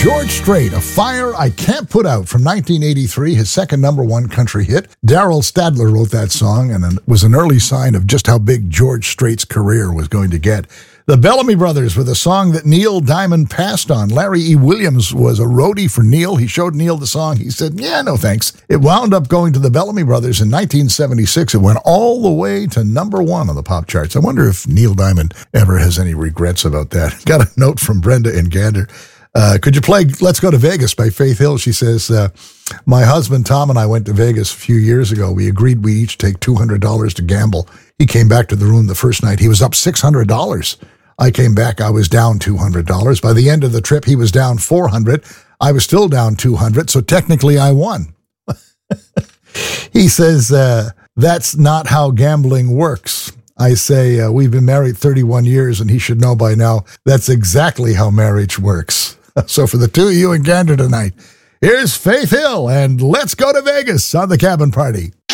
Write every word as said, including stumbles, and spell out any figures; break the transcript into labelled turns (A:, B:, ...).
A: George Strait, A Fire I Can't Put Out from nineteen eighty-three, his second number one country hit. Darryl Stadler wrote that song, and it was an early sign of just how big George Strait's career was going to get. The Bellamy Brothers with a song that Neil Diamond passed on. Larry E. Williams was a roadie for Neil. He showed Neil the song. He said, yeah, no thanks. It wound up going to the Bellamy Brothers in nineteen seventy-six. It went all the way to number one on the pop charts. I wonder if Neil Diamond ever has any regrets about that. Got a note from Brenda in Gander. Uh, could you play Let's Go to Vegas by Faith Hill? She says, uh, my husband Tom and I went to Vegas a few years ago. We agreed we each take two hundred dollars to gamble. He came back to the room the first night. He was up six hundred dollars. I came back. I was down two hundred dollars. By the end of the trip, he was down four hundred dollars. I was still down two hundred dollars, so technically I won. He says, uh, that's not how gambling works. I say, uh, we've been married thirty-one years, and he should know by now that's exactly how marriage works. So for the two of you in Gander tonight, here's Faith Hill and Let's Go to Vegas on The Cabin Party.